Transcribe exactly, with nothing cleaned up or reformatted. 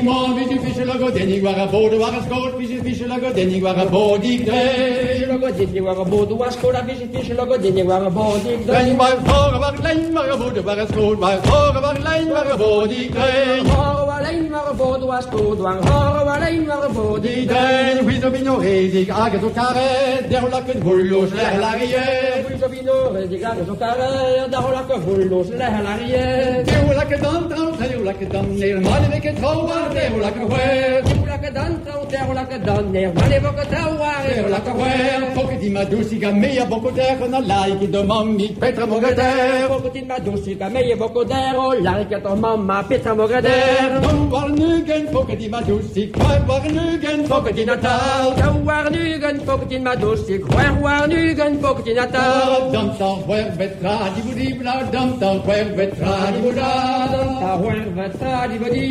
man, wie die Fische lago, denni guarda bodo, guarda scoot, wie die Fische lago, denni guarda bodi, Fische lago, denni guarda bodo, guarda scoot, wie die Fische lago, denni guarda bodi, denni maar horen, waar klein, maar bodo, guarda scoot, maar horen, waar klein, maar bodi, horen, waar alleen, maar bodo, guarda scoot, horen, waar alleen, maar bodi, wie zo bino rezig, age zo kare, der lakken hullos, lehlarie, wie zo bino rezig, age zo kare, der lakken hullos, lehlarie, der lakken dan, der lakken dan, neer, maar ik het trouwen, der lakken weer, der lakken dan, der lakken dan, neer, maar ik het trouwen, der lakken weer, pocket in madusiga, mea bocoder, na like de mammi, Petra Mogader, pocket in madusiga, mea bocoder, like de mamma, Petra Mogader, waar nu geen pocket in madusig, waar nu geen pocket in Natal, waar nu geen pocket in madusig, waar nu geen pocket in Natal, dan dan waar vetra die budi bla, dan dan waar vetra die budi, dan waar vetra die budi,